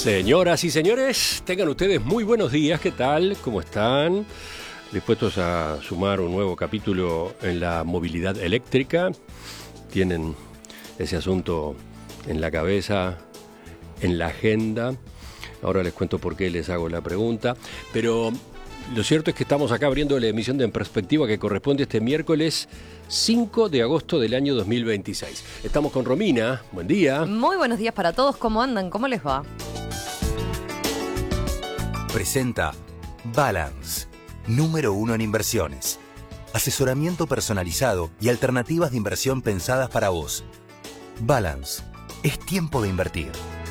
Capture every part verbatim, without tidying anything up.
Señoras y señores, tengan ustedes muy buenos días. ¿Qué tal? ¿Cómo están? ¿Dispuestos a sumar un nuevo capítulo en la movilidad eléctrica? ¿Tienen ese asunto en la cabeza, en la agenda? Ahora les cuento por qué les hago la pregunta. Pero lo cierto es que estamos acá abriendo la emisión de En Perspectiva que corresponde este miércoles cinco de agosto del año dos mil veintiséis. Estamos con Romina. Buen día. Muy buenos días para todos. ¿Cómo andan? ¿Cómo les va? Presenta Balance, número uno en inversiones. Asesoramiento personalizado y alternativas de inversión pensadas para vos. Balance, es tiempo de invertir.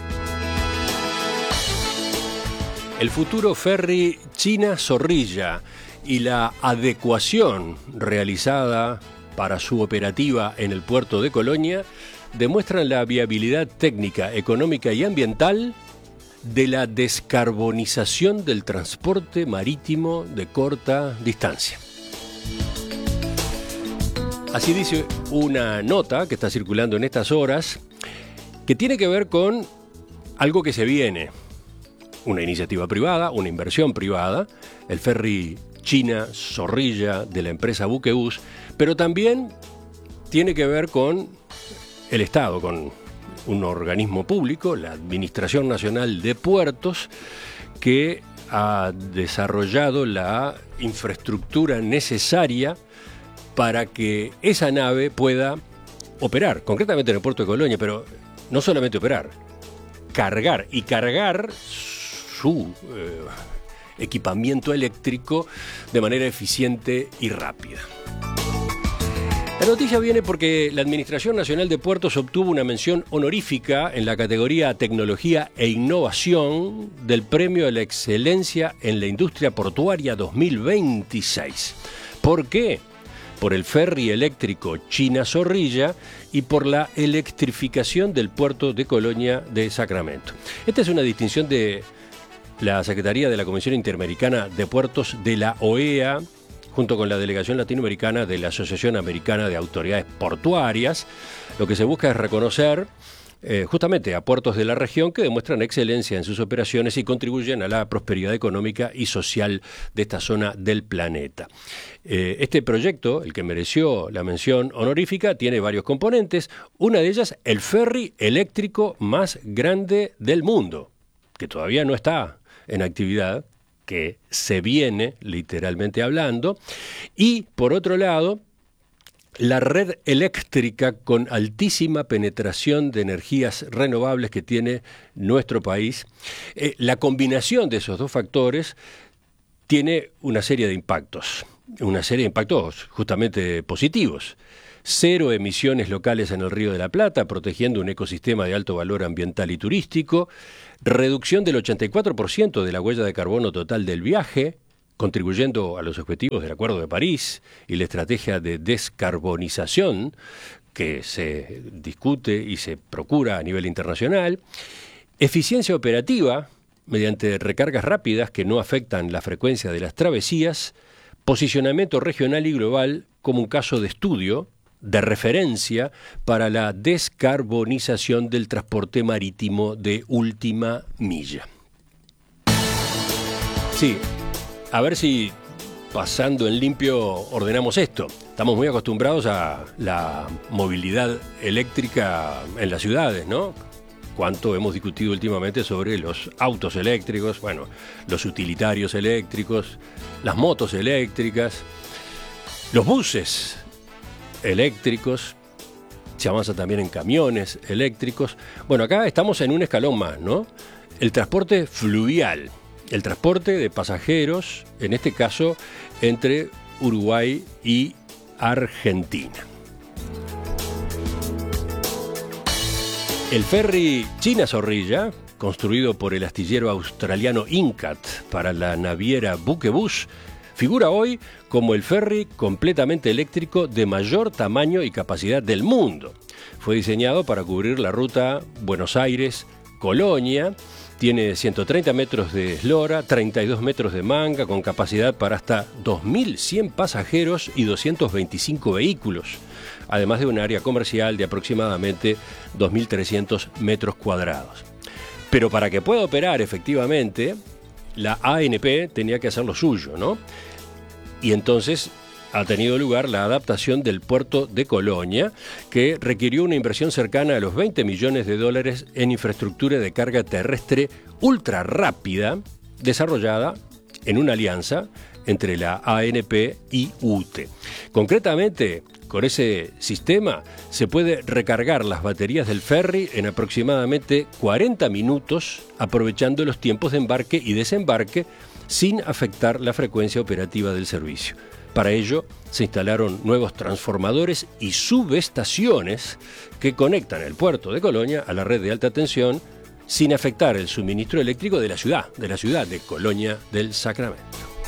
El futuro ferry China-Zorrilla y la adecuación realizada para su operativa en el puerto de Colonia demuestran la viabilidad técnica, económica y ambiental de la descarbonización del transporte marítimo de corta distancia. Así dice una nota que está circulando en estas horas, que tiene que ver con algo que se viene. Una iniciativa privada, una inversión privada, el ferry China-Zorrilla de la empresa Buquebus, pero también tiene que ver con el Estado, con un organismo público, la Administración Nacional de Puertos, que ha desarrollado la infraestructura necesaria para que esa nave pueda operar, concretamente en el puerto de Colonia, pero no solamente operar, cargar y cargar su eh, equipamiento eléctrico de manera eficiente y rápida. La noticia viene porque la Administración Nacional de Puertos obtuvo una mención honorífica en la categoría Tecnología e Innovación del Premio a la Excelencia en la Industria Portuaria dos mil veintiséis. ¿Por qué? Por el ferry eléctrico China-Zorrilla y por la electrificación del puerto de Colonia de Sacramento. Esta es una distinción de la Secretaría de la Comisión Interamericana de Puertos de la O E A, junto con la delegación latinoamericana de la Asociación Americana de Autoridades Portuarias. Lo que se busca es reconocer eh, justamente a puertos de la región que demuestran excelencia en sus operaciones y contribuyen a la prosperidad económica y social de esta zona del planeta. Eh, este proyecto, el que mereció la mención honorífica, tiene varios componentes. Una de ellas, el ferry eléctrico más grande del mundo, que todavía no está en actividad, que se viene, literalmente hablando, y por otro lado, la red eléctrica con altísima penetración de energías renovables que tiene nuestro país. Eh, la combinación de esos dos factores tiene una serie de impactos, una serie de impactos justamente positivos. Cero emisiones locales en el Río de la Plata, protegiendo un ecosistema de alto valor ambiental y turístico, reducción del ochenta y cuatro por ciento de la huella de carbono total del viaje, contribuyendo a los objetivos del Acuerdo de París y la estrategia de descarbonización que se discute y se procura a nivel internacional, eficiencia operativa mediante recargas rápidas que no afectan la frecuencia de las travesías, posicionamiento regional y global como un caso de estudio, de referencia para la descarbonización del transporte marítimo de última milla. Sí, a ver si pasando en limpio ordenamos esto. Estamos muy acostumbrados a la movilidad eléctrica en las ciudades, ¿no? Cuánto hemos discutido últimamente sobre los autos eléctricos, bueno, los utilitarios eléctricos, las motos eléctricas, los buses eléctricos, se avanza también en camiones eléctricos. Bueno, acá estamos en un escalón más, ¿no? El transporte fluvial, el transporte de pasajeros, en este caso, entre Uruguay y Argentina. El ferry China-Zorrilla, construido por el astillero australiano Incat para la naviera Buquebus, figura hoy como el ferry completamente eléctrico de mayor tamaño y capacidad del mundo. Fue diseñado para cubrir la ruta Buenos Aires-Colonia, tiene ciento treinta metros de eslora, treinta y dos metros de manga, con capacidad para hasta dos mil cien pasajeros y doscientos veinticinco vehículos, además de un área comercial de aproximadamente dos mil trescientos metros cuadrados. Pero para que pueda operar efectivamente, la A N P tenía que hacer lo suyo, ¿no? Y entonces ha tenido lugar la adaptación del puerto de Colonia, que requirió una inversión cercana a los veinte millones de dólares en infraestructura de carga terrestre ultra rápida, desarrollada en una alianza entre la A N P y U T E. Concretamente, con ese sistema se puede recargar las baterías del ferry en aproximadamente cuarenta minutos, aprovechando los tiempos de embarque y desembarque sin afectar la frecuencia operativa del servicio. Para ello, se instalaron nuevos transformadores y subestaciones que conectan el puerto de Colonia a la red de alta tensión sin afectar el suministro eléctrico de la ciudad, de la ciudad de Colonia del Sacramento.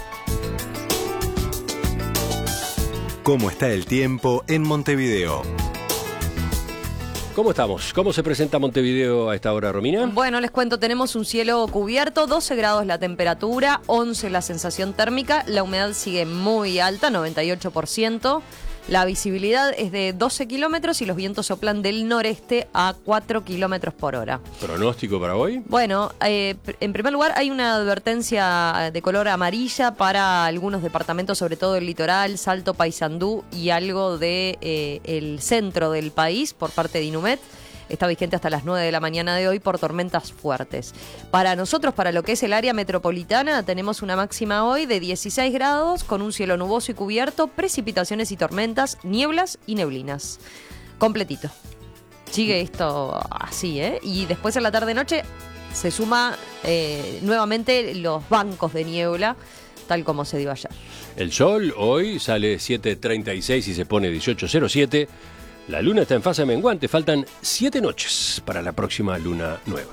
¿Cómo está el tiempo en Montevideo? ¿Cómo estamos? ¿Cómo se presenta Montevideo a esta hora, Romina? Bueno, les cuento, tenemos un cielo cubierto, doce grados la temperatura, once la sensación térmica, la humedad sigue muy alta, noventa y ocho por ciento. La visibilidad es de doce kilómetros y los vientos soplan del noreste a cuatro kilómetros por hora. ¿Pronóstico para hoy? Bueno, eh, en primer lugar hay una advertencia de color amarilla para algunos departamentos, sobre todo el litoral, Salto, Paysandú y algo de eh, el centro del país por parte de Inumet. Está vigente hasta las nueve de la mañana de hoy por tormentas fuertes. Para nosotros, para lo que es el área metropolitana, tenemos una máxima hoy de dieciséis grados, con un cielo nuboso y cubierto, precipitaciones y tormentas, nieblas y neblinas. Completito. Sigue esto así, ¿eh? Y después en la tarde-noche se suma eh, nuevamente los bancos de niebla, tal como se dio ayer. El sol hoy sale siete treinta y seis y se pone dieciocho cero siete. La luna está en fase menguante, faltan siete noches para la próxima luna nueva.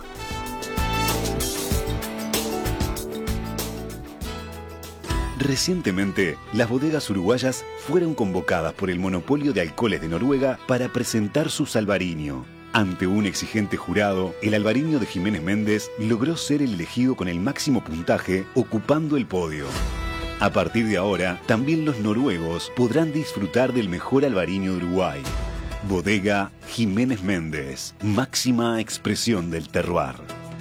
Recientemente, las bodegas uruguayas fueron convocadas por el monopolio de alcoholes de Noruega para presentar su Albariño. Ante un exigente jurado, el Albariño de Jiménez Méndez logró ser el elegido con el máximo puntaje, ocupando el podio. A partir de ahora, también los noruegos podrán disfrutar del mejor Albariño de Uruguay. Bodega Jiménez Méndez, máxima expresión del terroir.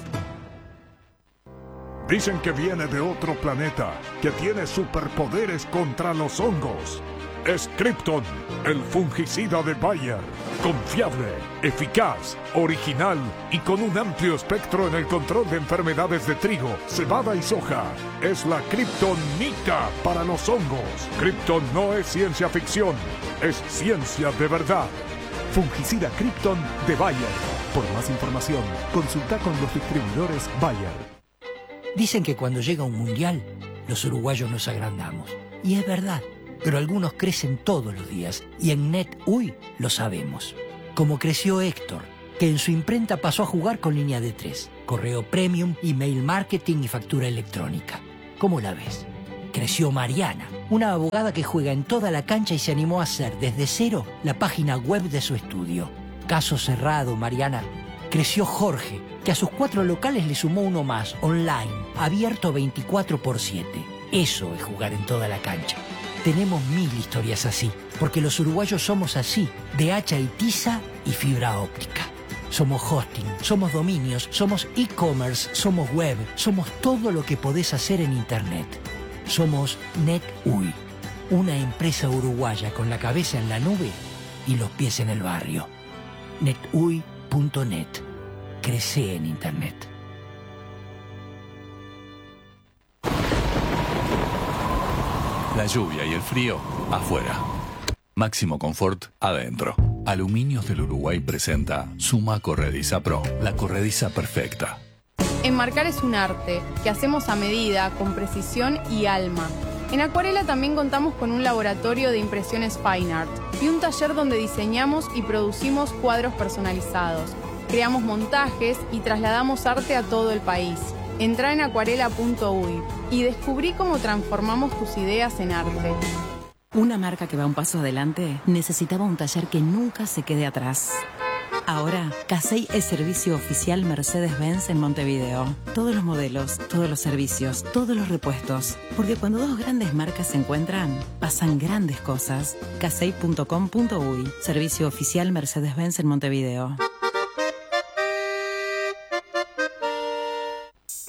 Dicen que viene de otro planeta, que tiene superpoderes contra los hongos. Es Krypton, el fungicida de Bayer. Confiable, eficaz, original y con un amplio espectro en el control de enfermedades de trigo, cebada y soja. Es la Kryptonita para los hongos. Krypton no es ciencia ficción, es ciencia de verdad. Fungicida Krypton de Bayer. Por más información, consulta con los distribuidores Bayer. Dicen que cuando llega un mundial, los uruguayos nos agrandamos. Y es verdad, pero algunos crecen todos los días. Y en NetUI lo sabemos. Como creció Héctor, que en su imprenta pasó a jugar con línea de tres. Correo premium, email marketing y factura electrónica. ¿Cómo la ves? Creció Mariana, una abogada que juega en toda la cancha y se animó a hacer desde cero la página web de su estudio. Caso cerrado, Mariana. Creció Jorge, que a sus cuatro locales le sumó uno más, online, abierto veinticuatro por siete. Eso es jugar en toda la cancha. Tenemos mil historias así, porque los uruguayos somos así, de hacha y tiza y fibra óptica. Somos hosting, somos dominios, somos e-commerce, somos web, somos todo lo que podés hacer en Internet. Somos NetUI, una empresa uruguaya con la cabeza en la nube y los pies en el barrio. netui punto net. Crece en Internet. La lluvia y el frío afuera. Máximo confort adentro. Aluminios del Uruguay presenta Suma Corrediza Pro, la corrediza perfecta. Enmarcar es un arte que hacemos a medida, con precisión y alma. En Acuarela también contamos con un laboratorio de impresiones Fine Art y un taller donde diseñamos y producimos cuadros personalizados. Creamos montajes y trasladamos arte a todo el país. Entrá en acuarela punto uy y descubrí cómo transformamos tus ideas en arte. Una marca que va un paso adelante necesitaba un taller que nunca se quede atrás. Ahora, Casey es servicio oficial Mercedes-Benz en Montevideo. Todos los modelos, todos los servicios, todos los repuestos. Porque cuando dos grandes marcas se encuentran, pasan grandes cosas. casey punto com punto uy, servicio oficial Mercedes-Benz en Montevideo.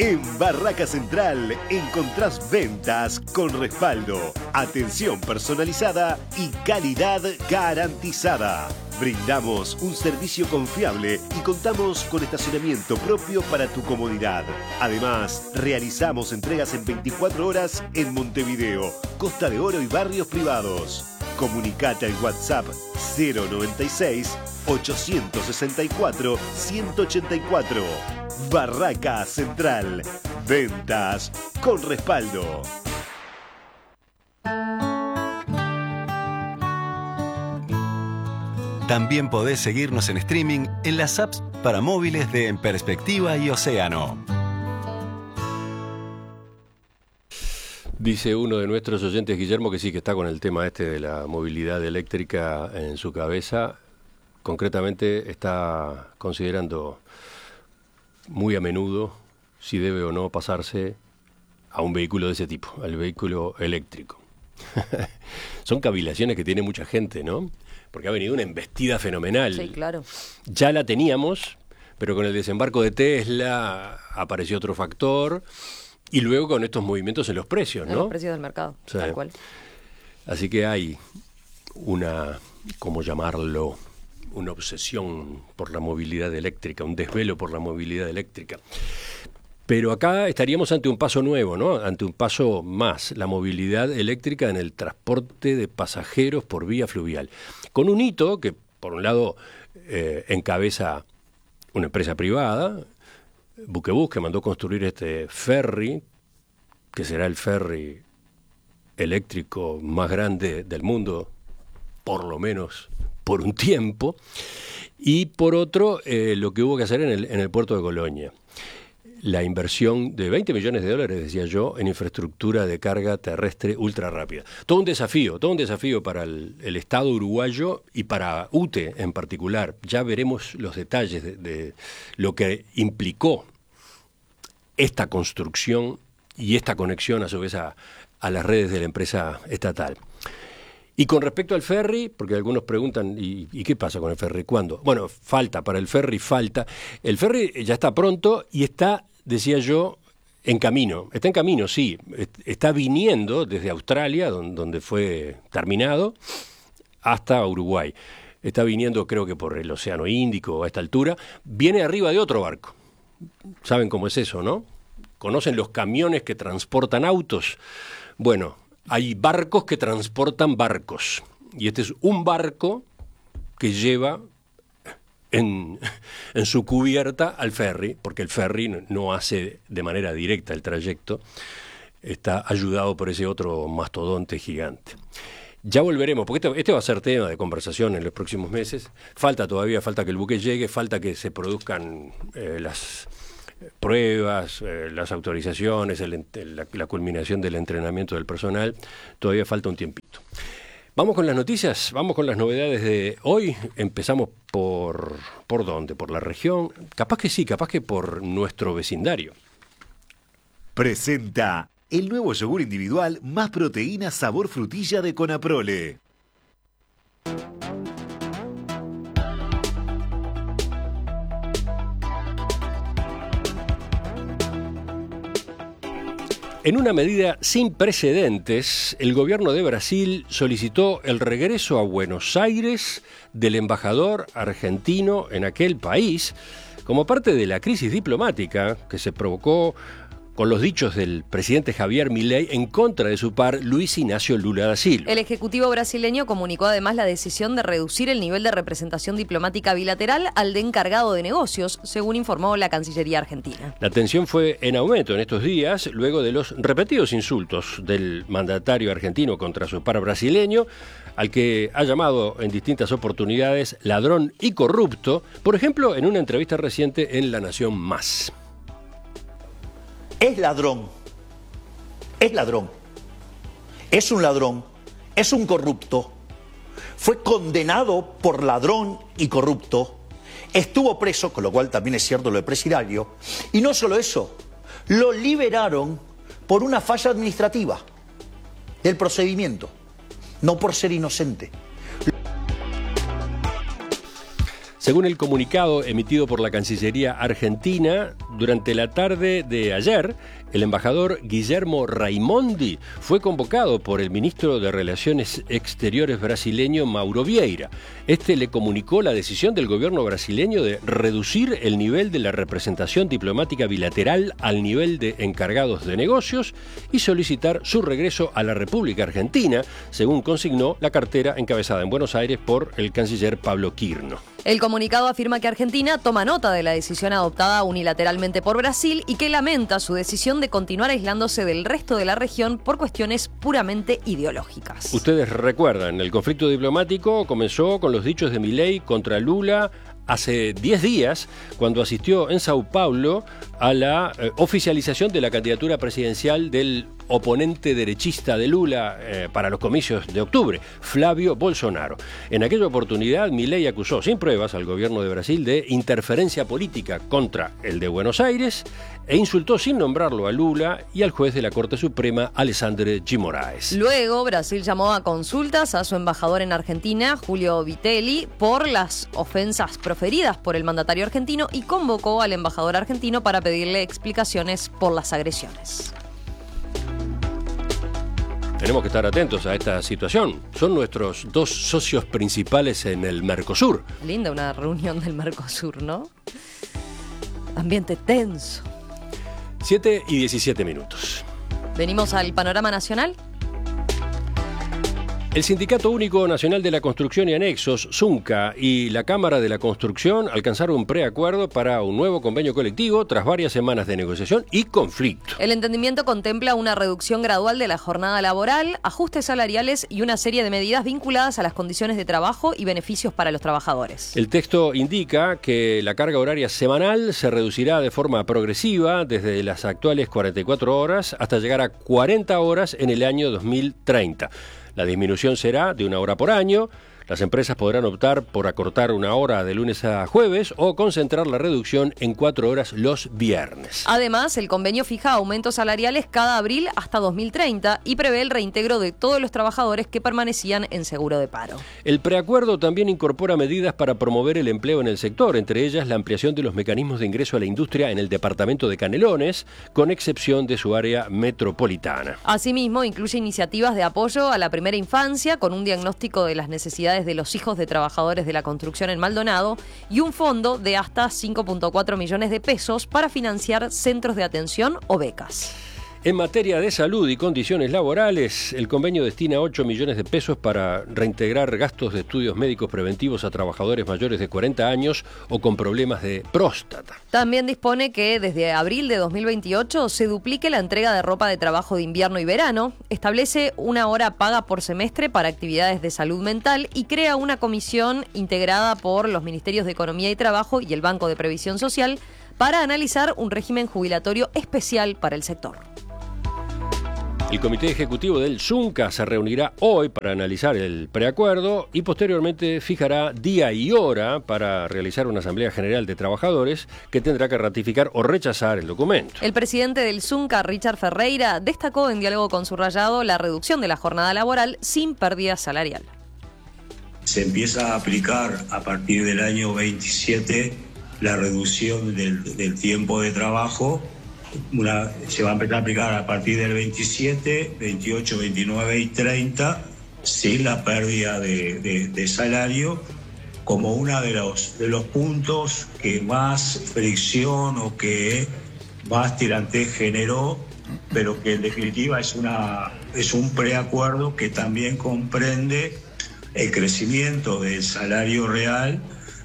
En Barraca Central encontrás ventas con respaldo, atención personalizada y calidad garantizada. Brindamos un servicio confiable y contamos con estacionamiento propio para tu comodidad. Además, realizamos entregas en veinticuatro horas en Montevideo, Costa de Oro y barrios privados. Comunicate al WhatsApp cero noventa y seis, ochocientos sesenta y cuatro, ciento ochenta y cuatro. Barraca Central. Ventas con respaldo. También podés seguirnos en streaming en las apps para móviles de En Perspectiva y Océano. Dice uno de nuestros oyentes, Guillermo, que sí, que está con el tema este de la movilidad eléctrica en su cabeza. Concretamente está considerando muy a menudo si debe o no pasarse a un vehículo de ese tipo, al vehículo eléctrico. Son cavilaciones que tiene mucha gente, ¿no? Porque ha venido una embestida fenomenal. Sí, claro. Ya la teníamos, pero con el desembarco de Tesla apareció otro factor y luego con estos movimientos en los precios, ¿no? En los precios del mercado, sí. Tal cual. Así que hay una, ¿cómo llamarlo? Una obsesión por la movilidad eléctrica, un desvelo por la movilidad eléctrica. Pero acá estaríamos ante un paso nuevo, ¿no? Ante un paso más, la movilidad eléctrica en el transporte de pasajeros por vía fluvial. Con un hito que, por un lado, eh, encabeza una empresa privada, Buquebus, que mandó construir este ferry, que será el ferry eléctrico más grande del mundo, por lo menos por un tiempo, y por otro, eh, lo que hubo que hacer en el, en el puerto de Colonia. La inversión de veinte millones de dólares, decía yo, en infraestructura de carga terrestre ultra rápida. Todo un desafío, todo un desafío para el, el Estado uruguayo y para U T E en particular. Ya veremos los detalles de, de lo que implicó esta construcción y esta conexión a su vez a, a las redes de la empresa estatal. Y con respecto al ferry, porque algunos preguntan, ¿y, ¿y qué pasa con el ferry? ¿Cuándo? Bueno, falta, para el ferry falta. El ferry ya está pronto y está, decía yo, en camino. Está en camino, sí. Está viniendo desde Australia, donde fue terminado, hasta Uruguay. Está viniendo, creo que por el Océano Índico a esta altura. Viene arriba de otro barco. ¿Saben cómo es eso, no? ¿Conocen los camiones que transportan autos? Bueno, hay barcos que transportan barcos. Y este es un barco que lleva en, en su cubierta al ferry, porque el ferry no hace de manera directa el trayecto, está ayudado por ese otro mastodonte gigante. Ya volveremos, porque este, este va a ser tema de conversación en los próximos meses. Falta todavía, falta que el buque llegue, falta que se produzcan eh, las pruebas, eh, las autorizaciones, el, la, la culminación del entrenamiento del personal. Todavía falta un tiempito. Vamos con las noticias, vamos con las novedades de hoy. Empezamos por, ¿por dónde? ¿Por la región? Capaz que sí, capaz que por nuestro vecindario. Presenta el nuevo yogur individual más proteína sabor frutilla de Conaprole. En una medida sin precedentes, el gobierno de Brasil solicitó el regreso a Buenos Aires del embajador argentino en aquel país como parte de la crisis diplomática que se provocó con los dichos del presidente Javier Milei en contra de su par Luis Ignacio Lula da Silva. El ejecutivo brasileño comunicó además la decisión de reducir el nivel de representación diplomática bilateral al de encargado de negocios, según informó la Cancillería argentina. La tensión fue en aumento en estos días, luego de los repetidos insultos del mandatario argentino contra su par brasileño, al que ha llamado en distintas oportunidades ladrón y corrupto, por ejemplo, en una entrevista reciente en La Nación Más. Es ladrón, es ladrón, es un ladrón, es un corrupto, fue condenado por ladrón y corrupto, estuvo preso, con lo cual también es cierto lo de presidiario, y no solo eso, lo liberaron por una falla administrativa del procedimiento, no por ser inocente. Según el comunicado emitido por la Cancillería argentina, durante la tarde de ayer, el embajador Guillermo Raimondi fue convocado por el ministro de Relaciones Exteriores brasileño Mauro Vieira. Este le comunicó la decisión del gobierno brasileño de reducir el nivel de la representación diplomática bilateral al nivel de encargados de negocios y solicitar su regreso a la República Argentina, según consignó la cartera encabezada en Buenos Aires por el canciller Pablo Quirno. El comunicado afirma que Argentina toma nota de la decisión adoptada unilateralmente por Brasil y que lamenta su decisión de continuar aislándose del resto de la región por cuestiones puramente ideológicas. Ustedes recuerdan, el conflicto diplomático comenzó con los dichos de Milei contra Lula hace diez días, cuando asistió en Sao Paulo a la eh, oficialización de la candidatura presidencial del oponente derechista de Lula eh, para los comicios de octubre, Flavio Bolsonaro. En aquella oportunidad, Milei acusó sin pruebas al gobierno de Brasil de interferencia política contra el de Buenos Aires e insultó sin nombrarlo a Lula y al juez de la Corte Suprema, Alexandre de Moraes. Luego, Brasil llamó a consultas a su embajador en Argentina, Julio Vitelli, por las ofensas proferidas por el mandatario argentino y convocó al embajador argentino para pedirle explicaciones por las agresiones. Tenemos que estar atentos a esta situación. Son nuestros dos socios principales en el Mercosur. Linda una reunión del Mercosur, ¿no? Ambiente tenso. siete y diecisiete minutos. Venimos al panorama nacional. El Sindicato Único Nacional de la Construcción y Anexos, SUNCA, y la Cámara de la Construcción alcanzaron un preacuerdo para un nuevo convenio colectivo tras varias semanas de negociación y conflicto. El entendimiento contempla una reducción gradual de la jornada laboral, ajustes salariales y una serie de medidas vinculadas a las condiciones de trabajo y beneficios para los trabajadores. El texto indica que la carga horaria semanal se reducirá de forma progresiva desde las actuales cuarenta y cuatro horas hasta llegar a cuarenta horas en el año dos mil treinta. La disminución será de una hora por año. Las empresas podrán optar por acortar una hora de lunes a jueves o concentrar la reducción en cuatro horas los viernes. Además, el convenio fija aumentos salariales cada abril hasta dos mil treinta y prevé el reintegro de todos los trabajadores que permanecían en seguro de paro. El preacuerdo también incorpora medidas para promover el empleo en el sector, entre ellas la ampliación de los mecanismos de ingreso a la industria en el departamento de Canelones, con excepción de su área metropolitana. Asimismo, incluye iniciativas de apoyo a la primera infancia con un diagnóstico de las necesidades de los hijos de trabajadores de la construcción en Maldonado y un fondo de hasta cinco punto cuatro millones de pesos para financiar centros de atención o becas. En materia de salud y condiciones laborales, el convenio destina ocho millones de pesos para reintegrar gastos de estudios médicos preventivos a trabajadores mayores de cuarenta años o con problemas de próstata. También dispone que desde abril de dos mil veintiocho se duplique la entrega de ropa de trabajo de invierno y verano, establece una hora paga por semestre para actividades de salud mental y crea una comisión integrada por los Ministerios de Economía y Trabajo y el Banco de Previsión Social para analizar un régimen jubilatorio especial para el sector. El Comité Ejecutivo del SUNCA se reunirá hoy para analizar el preacuerdo y posteriormente fijará día y hora para realizar una Asamblea General de Trabajadores que tendrá que ratificar o rechazar el documento. El presidente del SUNCA, Richard Ferreira, destacó en diálogo con Subrayado la reducción de la jornada laboral sin pérdida salarial. Se empieza a aplicar a partir del año veintisiete la reducción del, del tiempo de trabajo. Una, se va a empezar a aplicar a partir del veintisiete, veintiocho, veintinueve y treinta sin la pérdida de, de, de salario como uno de los, de los puntos que más fricción o que más tirantez generó, pero que en definitiva es, una, es un preacuerdo que también comprende el crecimiento del salario real.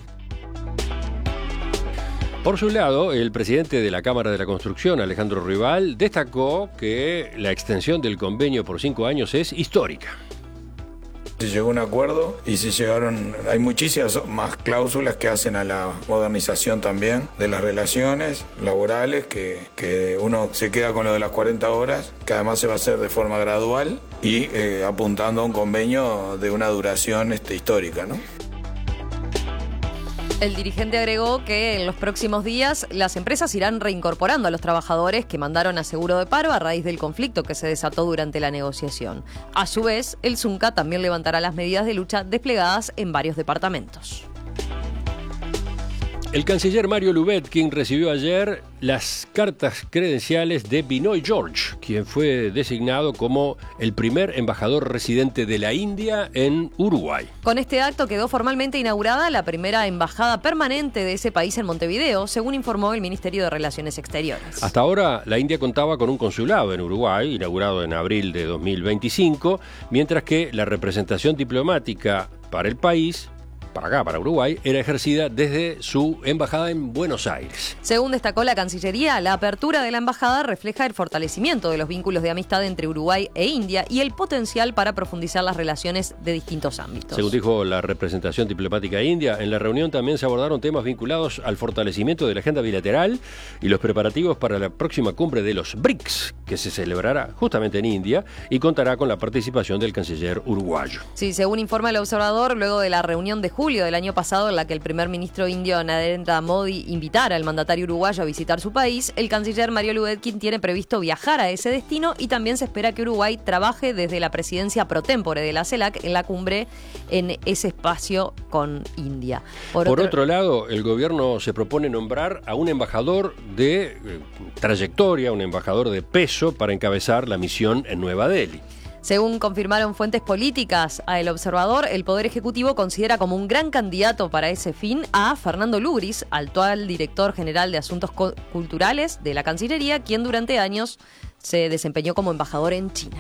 Por su lado, el presidente de la Cámara de la Construcción, Alejandro Rival, destacó que la extensión del convenio por cinco años es histórica. Se llegó a un acuerdo y se llegaron, hay muchísimas más cláusulas que hacen a la modernización también de las relaciones laborales, que, que uno se queda con lo de las cuarenta horas, que además se va a hacer de forma gradual y eh, apuntando a un convenio de una duración este, histórica, ¿no? El dirigente agregó que en los próximos días las empresas irán reincorporando a los trabajadores que mandaron a seguro de paro a raíz del conflicto que se desató durante la negociación. A su vez, el SUNCA también levantará las medidas de lucha desplegadas en varios departamentos. El canciller Mario Lubetkin recibió ayer las cartas credenciales de Binoy George, quien fue designado como el primer embajador residente de la India en Uruguay. Con este acto quedó formalmente inaugurada la primera embajada permanente de ese país en Montevideo, según informó el Ministerio de Relaciones Exteriores. Hasta ahora, la India contaba con un consulado en Uruguay, inaugurado en abril de dos mil veinticinco, mientras que la representación diplomática para el país, para acá, para Uruguay, era ejercida desde su embajada en Buenos Aires. Según destacó la Cancillería, la apertura de la embajada refleja el fortalecimiento de los vínculos de amistad entre Uruguay e India y el potencial para profundizar las relaciones de distintos ámbitos. Según dijo la representación diplomática india, en la reunión también se abordaron temas vinculados al fortalecimiento de la agenda bilateral y los preparativos para la próxima cumbre de los B R I C S, que se celebrará justamente en India y contará con la participación del canciller uruguayo. Sí, según informa el observador, luego de la reunión de julio del año pasado en la que el primer ministro indio Narendra Modi invitara al mandatario uruguayo a visitar su país, el canciller Mario Lubetkin tiene previsto viajar a ese destino y también se espera que Uruguay trabaje desde la presidencia pro tempore de la CELAC en la cumbre en ese espacio con India. Por, Por otro... otro lado, el gobierno se propone nombrar a un embajador de eh, trayectoria, un embajador de peso para encabezar la misión en Nueva Delhi. Según confirmaron fuentes políticas a El Observador, el Poder Ejecutivo considera como un gran candidato para ese fin a Fernando Lugris, actual director general de Asuntos Culturales de la Cancillería, quien durante años se desempeñó como embajador en China.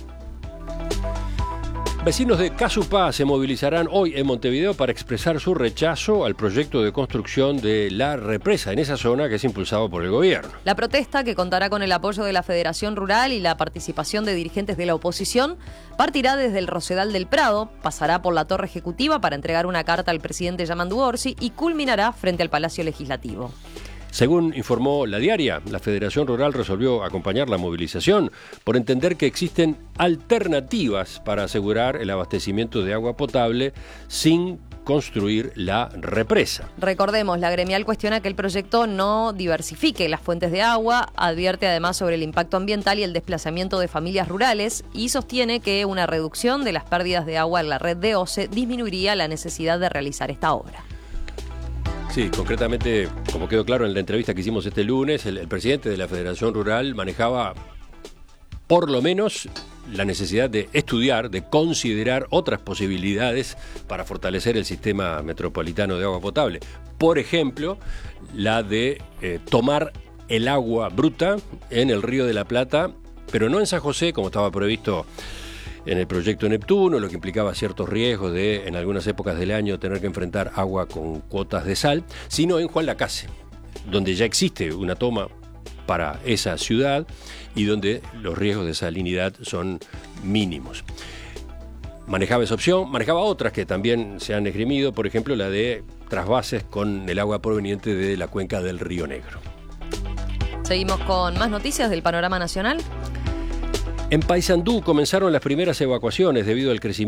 Vecinos de Casupá se movilizarán hoy en Montevideo para expresar su rechazo al proyecto de construcción de la represa en esa zona que es impulsado por el gobierno. La protesta, que contará con el apoyo de la Federación Rural y la participación de dirigentes de la oposición, partirá desde el Rosedal del Prado, pasará por la Torre Ejecutiva para entregar una carta al presidente Yamandu Orsi y culminará frente al Palacio Legislativo. Según informó La Diaria, la Federación Rural resolvió acompañar la movilización por entender que existen alternativas para asegurar el abastecimiento de agua potable sin construir la represa. Recordemos, la gremial cuestiona que el proyecto no diversifique las fuentes de agua, advierte además sobre el impacto ambiental y el desplazamiento de familias rurales y sostiene que una reducción de las pérdidas de agua en la red de OCE disminuiría la necesidad de realizar esta obra. Sí, concretamente, como quedó claro en la entrevista que hicimos este lunes, el, el presidente de la Federación Rural manejaba por lo menos la necesidad de estudiar, de considerar otras posibilidades para fortalecer el sistema metropolitano de agua potable. Por ejemplo, la de eh, tomar el agua bruta en el Río de la Plata, pero no en San José, como estaba previsto en el proyecto Neptuno, lo que implicaba ciertos riesgos de, en algunas épocas del año, tener que enfrentar agua con cuotas de sal, sino en Juan Lacase, donde ya existe una toma para esa ciudad y donde los riesgos de salinidad son mínimos. Manejaba esa opción, manejaba otras que también se han esgrimido, por ejemplo la de trasvases con el agua proveniente de la cuenca del Río Negro. Seguimos con más noticias del panorama nacional. En Paysandú comenzaron las primeras evacuaciones debido al crecimiento